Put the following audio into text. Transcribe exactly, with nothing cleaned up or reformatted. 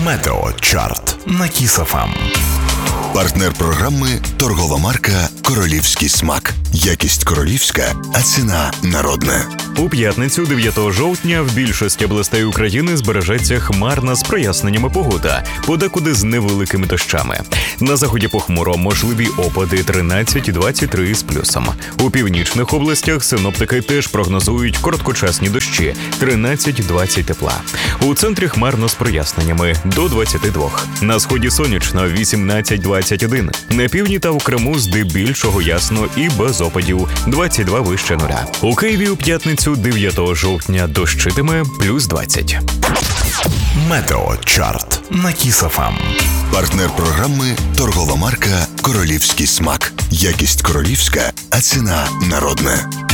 Метеочарт на Кіс еф ем. Партнер програми – торгова марка «Королівський смак». Якість королівська, а ціна народна. У п'ятницю, дев'ятого жовтня, в більшості областей України збережеться хмарна з проясненнями погода, подекуди з невеликими дощами. На заході похмуро, можливі опади тринадцять-двадцять три з плюсом. У північних областях синоптики теж прогнозують короткочасні дощі тринадцять-двадцять тепла. У центрі хмарно з проясненнями до двадцяти двох. На сході сонячно вісімнадцять-двадцять один. На півдні та у Криму здебільшого ясно і без опадів двадцять два вище нуля. У Києві у п'ятницю дев'ятого жовтня дощитиме плюс двадцять. Метеочарт на Кіс еф ем. Партнер програми – торгова марка «Королівський смак». Якість королівська, а ціна народна.